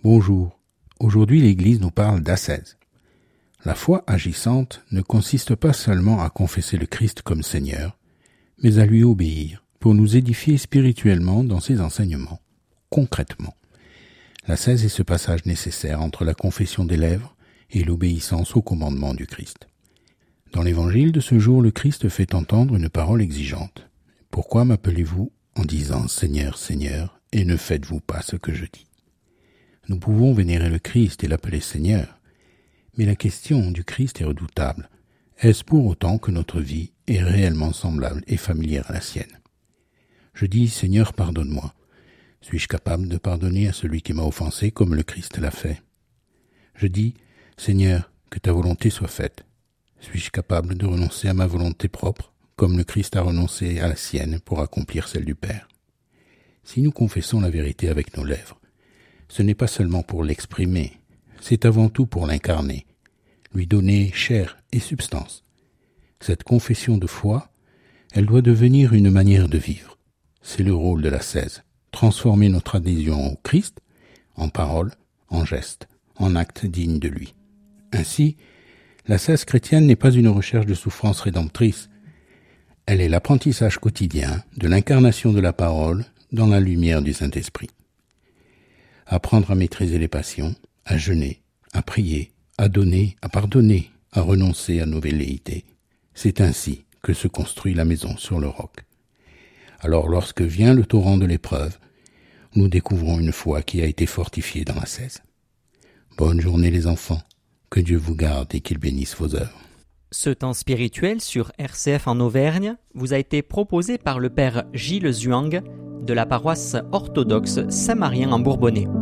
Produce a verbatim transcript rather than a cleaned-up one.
Bonjour. Aujourd'hui, l'Église nous parle d'ascèse. La foi agissante ne consiste pas seulement à confesser le Christ comme Seigneur, mais à lui obéir pour nous édifier spirituellement dans ses enseignements, concrètement. L'ascèse est ce passage nécessaire entre la confession des lèvres et l'obéissance au commandement du Christ. Dans l'évangile de ce jour, le Christ fait entendre une parole exigeante. « Pourquoi m'appelez-vous en disant « Seigneur, Seigneur » et ne faites-vous pas ce que je dis ?» Nous pouvons vénérer le Christ et l'appeler Seigneur, mais la question du Christ est redoutable. Est-ce pour autant que notre vie est réellement semblable et familière à la sienne ? Je dis « Seigneur, pardonne-moi ». Suis-je capable de pardonner à celui qui m'a offensé comme le Christ l'a fait ? Je dis « Seigneur, que ta volonté soit faite ». Suis-je capable de renoncer à ma volonté propre comme le Christ a renoncé à la sienne pour accomplir celle du Père ? Si nous confessons la vérité avec nos lèvres, ce n'est pas seulement pour l'exprimer, c'est avant tout pour l'incarner, lui donner chair et substance. Cette confession de foi, elle doit devenir une manière de vivre. C'est le rôle de l'ascèse, transformer notre adhésion au Christ en parole, en geste, en acte digne de lui. Ainsi, l'ascèse chrétienne n'est pas une recherche de souffrance rédemptrice, elle est l'apprentissage quotidien de l'incarnation de la parole dans la lumière du Saint-Esprit. Apprendre à maîtriser les passions, à jeûner, à prier, à donner, à pardonner, à renoncer à nos velléités. C'est ainsi que se construit la maison sur le roc. Alors lorsque vient le torrent de l'épreuve, nous découvrons une foi qui a été fortifiée dans l'ascèse. Bonne journée les enfants, que Dieu vous garde et qu'il bénisse vos œuvres. Ce temps spirituel sur R C F en Auvergne vous a été proposé par le Père Gilles Zhuang de la paroisse orthodoxe Saint-Marien en Bourbonnais.